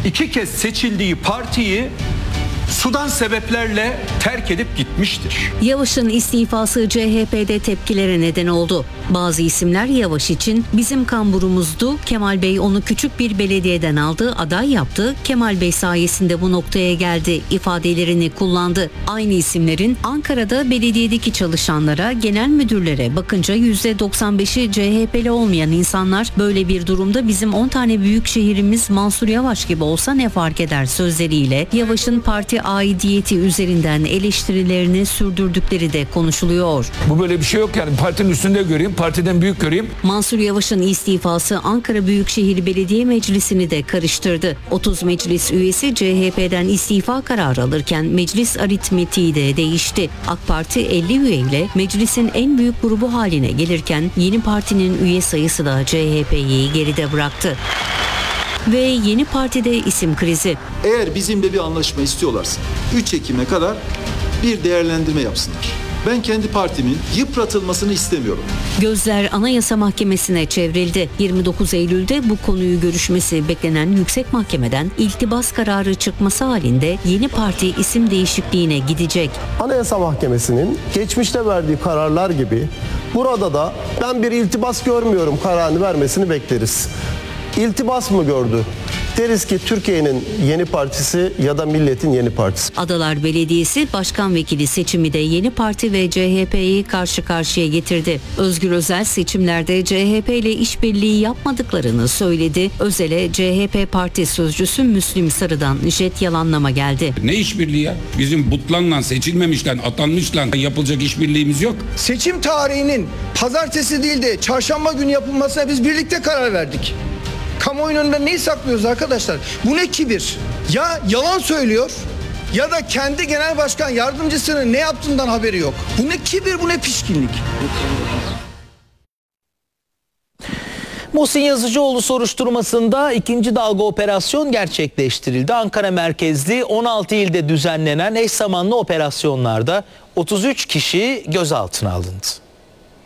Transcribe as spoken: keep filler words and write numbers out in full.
iki kez seçildiği partiyi sudan sebeplerle terk edip gitmiştir. Yavaş'ın istifası C H P'de tepkilere neden oldu. Bazı isimler Yavaş için bizim kamburumuzdu, Kemal Bey onu küçük bir belediyeden aldı, aday yaptı, Kemal Bey sayesinde bu noktaya geldi ifadelerini kullandı. Aynı isimlerin Ankara'da belediyedeki çalışanlara, genel müdürlere bakınca yüzde doksan beşi C H P'li olmayan insanlar, böyle bir durumda bizim on tane büyük şehrimiz Mansur Yavaş gibi olsa ne fark eder sözleriyle Yavaş'ın parti aidiyeti üzerinden eleştirilerini sürdürdükleri de konuşuluyor. Bu böyle bir şey yok yani, partinin üstünde göreyim, partiden büyük göreyim. Mansur Yavaş'ın istifası Ankara Büyükşehir Belediye Meclisi'ni de karıştırdı. otuz meclis üyesi C H P'den istifa kararı alırken meclis aritmetiği de değişti. AK Parti elli üyeyle meclisin en büyük grubu haline gelirken yeni partinin üye sayısı da C H P'yi geride bıraktı. Ve yeni partide isim krizi. Eğer bizimle bir anlaşma istiyorlarsa üç Ekim'e kadar bir değerlendirme yapsınlar. Ben kendi partimin yıpratılmasını istemiyorum. Gözler Anayasa Mahkemesi'ne çevrildi. yirmi dokuz Eylül'de bu konuyu görüşmesi beklenen Yüksek Mahkemeden iltibas kararı çıkması halinde yeni parti isim değişikliğine gidecek. Anayasa Mahkemesi'nin geçmişte verdiği kararlar gibi burada da ben bir iltibas görmüyorum kararını vermesini bekleriz. İltibas mı gördü? Deriz ki Türkiye'nin yeni partisi ya da milletin yeni partisi. Adalar Belediyesi Başkan Vekili seçimi de yeni parti ve C H P'yi karşı karşıya getirdi. Özgür Özel seçimlerde C H P ile işbirliği yapmadıklarını söyledi. Özel'e C H P Parti Sözcüsü Müslim Sarı'dan jet yalanlama geldi. Ne işbirliği ya? Bizim butlanla, seçilmemişten, atanmışla yapılacak işbirliğimiz yok. Seçim tarihinin pazartesi değil de çarşamba günü yapılmasına biz birlikte karar verdik. Kamuoyunun önünde neyi saklıyoruz arkadaşlar? Bu ne kibir? Ya yalan söylüyor ya da kendi genel başkan yardımcısının ne yaptığından haberi yok. Bu ne kibir, bu ne pişkinlik? Muhsin Yazıcıoğlu soruşturmasında ikinci dalga operasyon gerçekleştirildi. Ankara merkezli on altı ilde düzenlenen eş zamanlı operasyonlarda otuz üç kişi gözaltına alındı.